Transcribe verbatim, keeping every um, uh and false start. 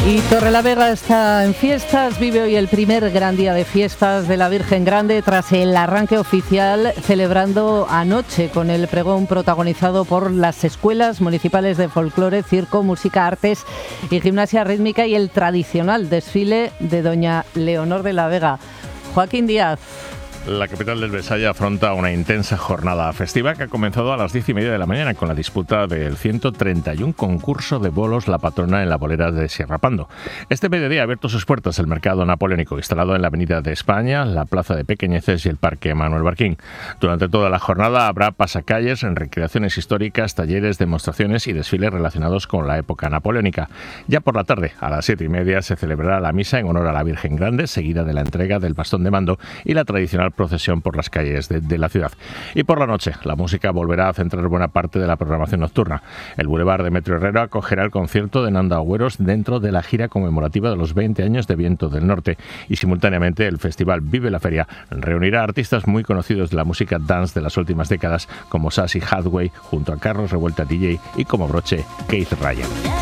Y Torrelavega está en fiestas, vive hoy el primer gran día de fiestas de la Virgen Grande tras el arranque oficial, celebrando anoche con el pregón protagonizado por las escuelas municipales de folclore, circo, música, artes y gimnasia rítmica y el tradicional desfile de Doña Leonor de la Vega. Joaquín Díaz. La capital del Besaya afronta una intensa jornada festiva que ha comenzado a las diez y media de la mañana con la disputa del ciento treinta y uno concurso de bolos La Patrona en la bolera de Sierrapando. Este mediodía ha abierto sus puertas el mercado napoleónico, instalado en la Avenida de España, la Plaza de Pequeñeces y el Parque Manuel Barquín. Durante toda la jornada habrá pasacalles, recreaciones históricas, talleres, demostraciones y desfiles relacionados con la época napoleónica. Ya por la tarde, a las siete y media, se celebrará la misa en honor a la Virgen Grande, seguida de la entrega del bastón de mando y la tradicional procesión por las calles de, de la ciudad. Y por la noche, la música volverá a centrar buena parte de la programación nocturna. El Boulevard Demetrio Herrero acogerá el concierto de Nando Agüeros dentro de la gira conmemorativa de los veinte años de Viento del Norte, y simultáneamente el festival Vive la Feria reunirá artistas muy conocidos de la música dance de las últimas décadas como Sassy Hathaway junto a Carlos Revuelta D J y como broche Keith Ryan.